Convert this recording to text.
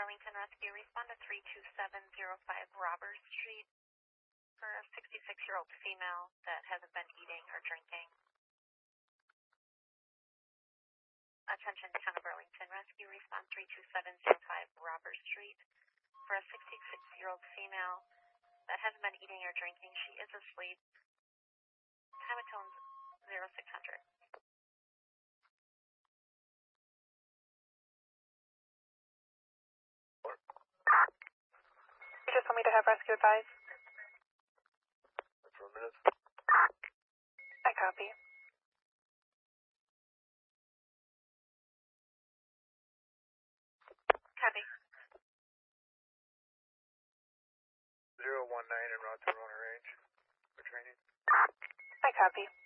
Burlington Rescue, respond to 32705 Roberts Street for a 66-year-old female that hasn't been eating or drinking. Attention, Town of Burlington Rescue, respond 32705 Roberts Street for a 66-year-old female that hasn't been eating or drinking. She is asleep. Timetone's 0600. You just want me to have rescue advise? For a minute. I copy. Copy. 019 en route to Rona Range for training. I copy.